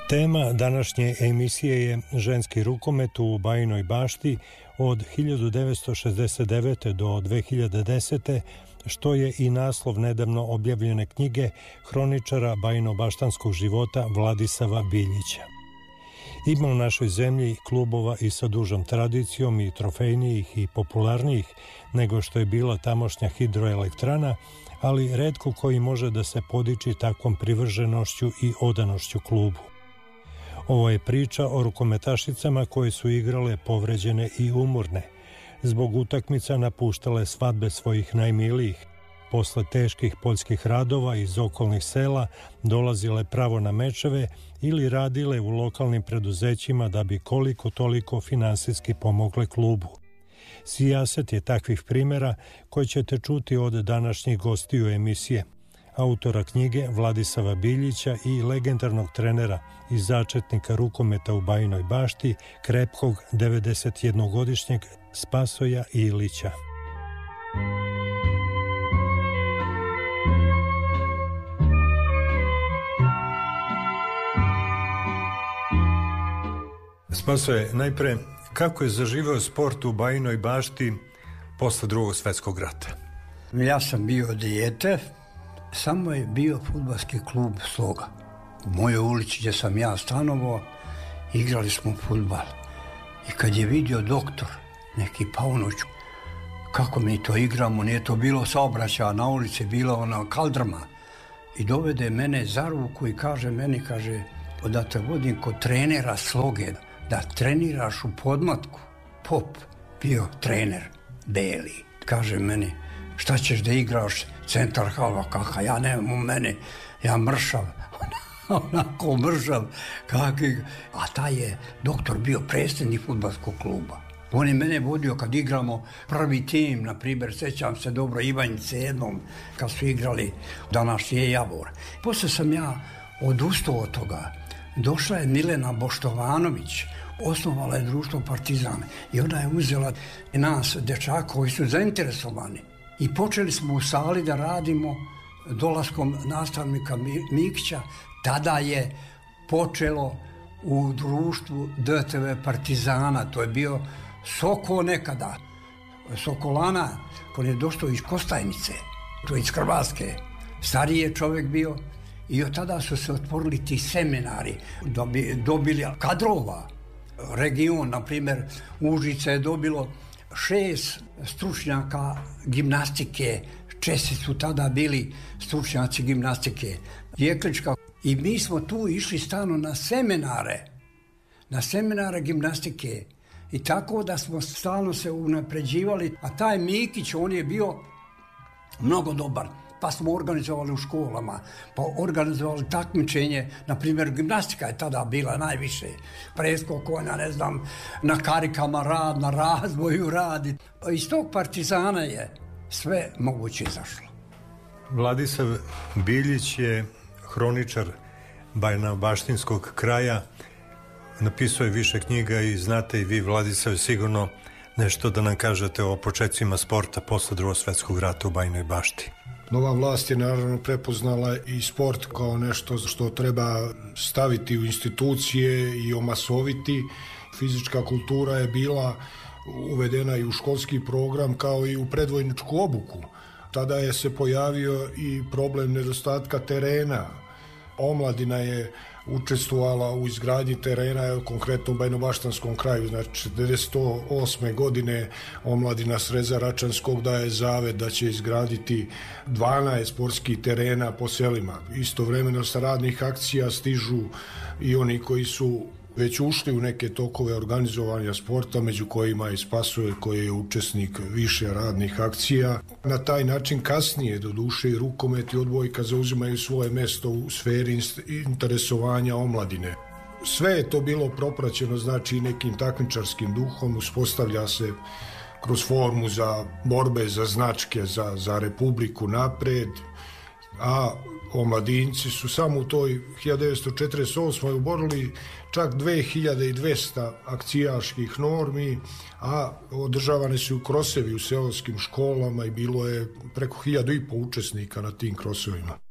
Tema današnje emisije je ženski rukomet u Bajinoj Bašti od 1969. do 2010. što je i naslov nedavno objavljene knjige hroničara bajinobaštanskog života Vladisava Biljića. Ima u našoj zemlji klubova i sa dužom tradicijom i trofejnijih i popularnijih nego što je bila tamošnja hidroelektrana, ali retko koji može da se podiči takvom privrženošću i odanošću klubu. Ovo je priča o rukometašicama koje su igrale povređene i umorne, zbog utakmica napuštale svadbe svojih najmilijih, posle teških poljskih radova iz okolnih sela dolazile pravo na mečeve ili radile u lokalnim preduzećima da bi koliko toliko finansijski pomogle klubu. Sijaset je takvih primjera koji ćete čuti od današnjih gostiju emisije, autora knjige Vladisava Biljića i legendarnog trenera i začetnika rukometa u Bajinoj Bašti, krepkog 91-godišnjeg Spasoja Ilića. Spasoje, najpre, kako je zaživeo sport u Bajinoj Bašti posle Drugog svjetskog rata? Ja sam bio dijete, samo je bio fudbalski klub Sloga. U mojoj ulici gdje sam ja stanovao, igrali smo fudbal. I kad je vidio doktor, neki Paunović, kako mi to igramo, nije to bilo saobraćaja, na ulici bila ona kaldrma. I dovede mene za ruku i kaže meni, da te vodim kod trenera Sloge, da treniraš u podmlatku. Pop, bio trener, beli. Kaže meni, šta ćeš da igraš centar halva, kaka, ja nemam u mene, ja mršav, onako mršav, a taj je doktor bio predsjednik fudbalskog kluba. On je mene vodio kad igramo prvi tim, na primjer, sećam se dobro Ivanjice jednom, kad su igrali današnji Javor. Poslije sam ja odustao od toga. Došla je Milena Boštovanović, osnovala je društvo Partizan i ona je uzela nas, dečaka koji su zainteresovani. I počeli smo u sali da radimo dolaskom nastavnika Mikića. Tada je počelo u društvu DTV Partizana, to je bio Soko nekada, Sokolana, koji je došao iz Kostajnice, to je iz Hrvatske. Stariji je čovjek bio i od tada su se otvorili ti seminari da bi dobili kadrova. Region, na primjer, Užice je dobilo 6 stručnjaka gimnastike, Česi su tada bili stručnjaci gimnastike, Jeklička. I mi smo tu išli stalno na seminare gimnastike i tako da smo stalno se unapređivali, a taj Mikić, on je bio mnogo dobar. Pa smo organizovali u školama, pa organizovali takmičenje, na primjer gimnastika je tada bila najviše, preskok konja, ne znam, na karikama rad, na razvoju radi. Iz tog Partizana je sve moguće izašlo. Vladisav Biljić je hroničar bajinobaštinskog kraja, napisao je više knjiga i znate i vi, Vladisav, sigurno nešto da nam kažete o početcima sporta posle Drugog svjetskog rata u Bajinoj Bašti. Nova vlast je naravno prepoznala i sport kao nešto što treba staviti u institucije i omasoviti. Fizička kultura je bila uvedena i u školski program kao i u predvojničku obuku. Tada je se pojavio i problem nedostatka terena. Omladina je učestvovala u izgradnji terena, konkretno u Bajinobaštanskom kraju. Znači, 1998. godine omladina Sreza Račanskog daje zavet da će izgraditi 12 sportskih terena po selima. Istovremeno sa radnih akcija stižu i oni koji su već ušli u neke tokove organizovanja sporta, među kojima i Spasoje, koji je učesnik više radnih akcija. Na taj način kasnije, do duše, i rukomet i odbojka zauzimaju svoje mesto u sferi interesovanja omladine. Sve je to bilo propraćeno, znači, nekim takmičarskim duhom, uspostavlja se kroz formu za borbe, za značke, za Republiku napred, a omladinci su samo u toj 1948. uborili čak 2200 akcijaških normi, a održavane su u krosevi u seoskim školama i bilo je preko 1500 učesnika na tim krosevima.